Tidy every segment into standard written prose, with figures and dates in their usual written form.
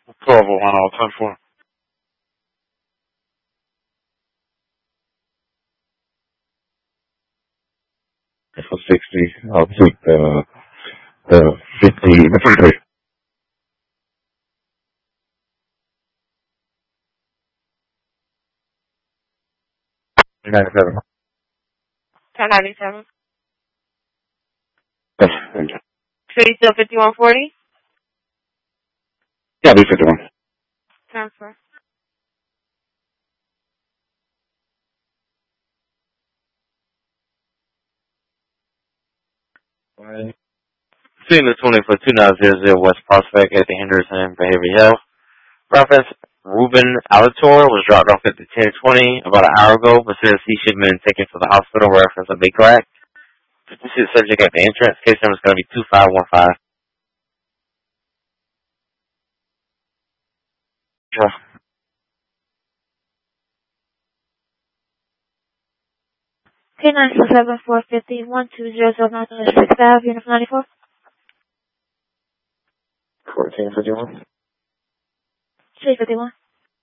1201 all 10-4. For 60, I'll take the 50, the 33. 97. 1097. Thank you. So you still 5140? Yeah, I'll be 51. Transfer. Right. Seeing the 20 for 2900 West Prospect at the Henderson Behavioral Health. Reference Ruben Alator was dropped off at the 1020 about an hour ago, but says he should have been taken to the hospital. Reference a big crack. This is subject at the entrance. Case number is going to be 2515. Yeah. K947 450 12009 6th Ave, Unit 94. 1451. 351.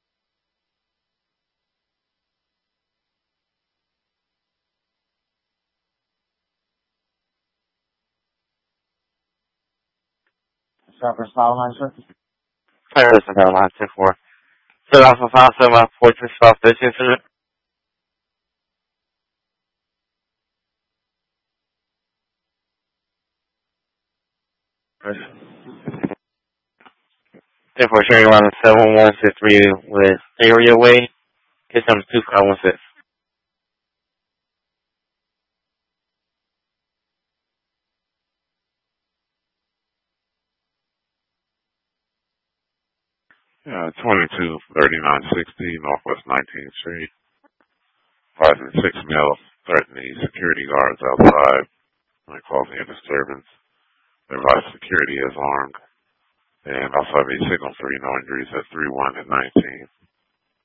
Stopper, style line, sir. Henderson Power Line 10-4. So Alpha 57 14 South 13th. Therefore, sharing around 7163 with Area Way. Case number 2516. Yeah, 223960 Northwest 19th Street. Rising 6 males threatening security guards outside and causing a disturbance. Their vice security is armed. And also have a signal 3 no injuries at 31 and 19.